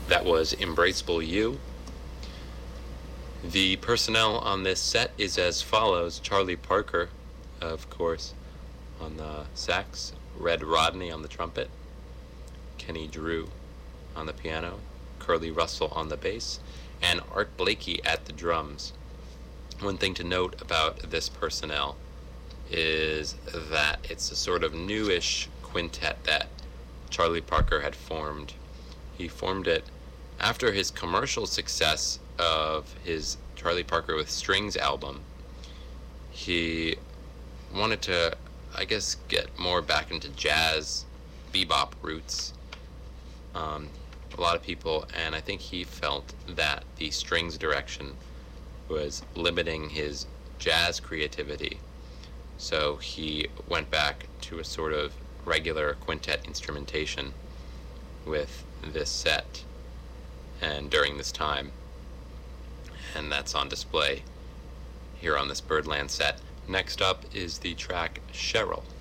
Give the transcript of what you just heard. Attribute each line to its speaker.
Speaker 1: That was Embraceable You. The personnel on this set is as follows: Charlie Parker, of course, on the sax, Red Rodney on the trumpet, Kenny Drew on the piano, Curly Russell on the bass, and Art Blakey at the drums. One thing to note about this personnel is that it's a sort of newish quintet that Charlie Parker had formed. He formed it after his commercial success of his Charlie Parker with Strings album. He wanted to, I guess, get more back into jazz, bebop roots. A lot of people, and I think he felt that the strings direction was limiting his jazz creativity. So he went back to a sort of regular quintet instrumentation with this set and during this time. And that's on display here on this Birdland set. Next up is the track Cheryl.